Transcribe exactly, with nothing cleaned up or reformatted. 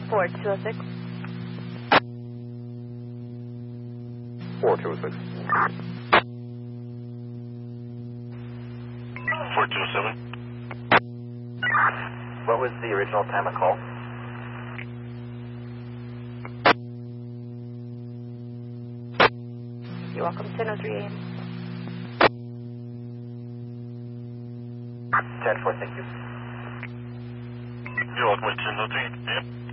four two oh six. four two oh six. four two oh seven. What was the original time of call? You're welcome. ten oh three a m ten four, thank you. You're welcome. ten oh three. Yeah.